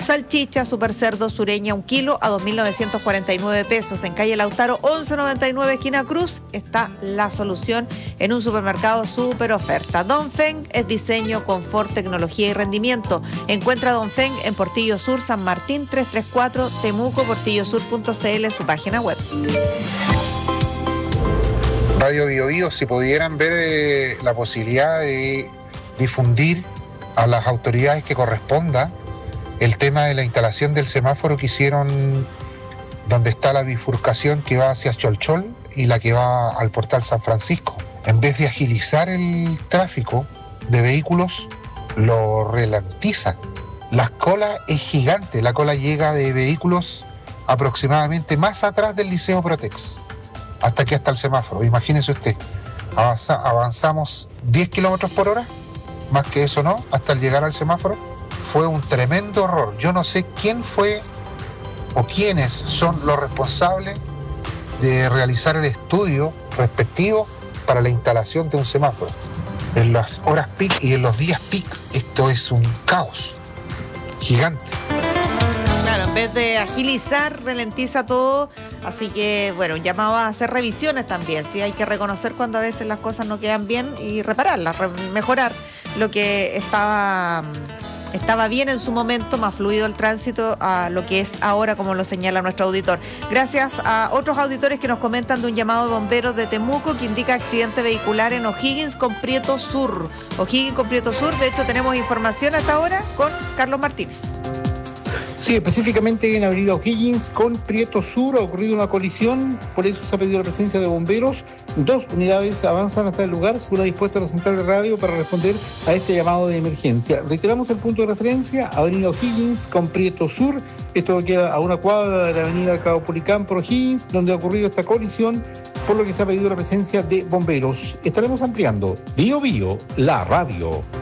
Salchicha Super Cerdo Sureña 1 kilo a 2.949 pesos. En calle Lautaro 1199 esquina Cruz está la solución en un supermercado super oferta. Dongfeng es diseño, confort, tecnología y rendimiento. Encuentra Dongfeng en Portillo Sur, San Martín 334, Temuco, portillosur.cl, su página web. Radio Bio Bio, si pudieran ver la posibilidad de difundir a las autoridades que corresponda el tema de la instalación del semáforo que hicieron donde está la bifurcación que va hacia Cholchol y la que va al Portal San Francisco. En vez de agilizar el tráfico de vehículos, lo ralentiza. La cola es gigante, la cola llega de vehículos aproximadamente más atrás del Liceo Protex, hasta aquí, hasta el semáforo. Imagínese usted, avanzamos 10 kilómetros por hora, más que eso no, hasta el llegar al semáforo. Fue un tremendo error. Yo no sé quién fue o quiénes son los responsables de realizar el estudio respectivo para la instalación de un semáforo. En las horas peak y en los días peak, esto es un caos gigante. Claro, en vez de agilizar, ralentiza todo. Así que, bueno, un llamado a hacer revisiones también. Sí, hay que reconocer cuando a veces las cosas no quedan bien y repararlas, mejorar lo que estaba bien en su momento, más fluido el tránsito a lo que es ahora, como lo señala nuestro auditor. Gracias a otros auditores que nos comentan de un llamado de bomberos de Temuco que indica accidente vehicular en O'Higgins con Prieto Sur. O'Higgins con Prieto Sur, de hecho tenemos información hasta ahora con Carlos Martínez. Sí, específicamente en Avenida O'Higgins con Prieto Sur ha ocurrido una colisión, por eso se ha pedido la presencia de bomberos. 2 unidades avanzan hasta el lugar, según ha dispuesto la central de radio para responder a este llamado de emergencia. Reiteramos el punto de referencia, Avenida O'Higgins con Prieto Sur. Esto queda a una cuadra de la Avenida Caupolicán por O'Higgins, donde ha ocurrido esta colisión, por lo que se ha pedido la presencia de bomberos. Estaremos ampliando. Bio Bio, la radio.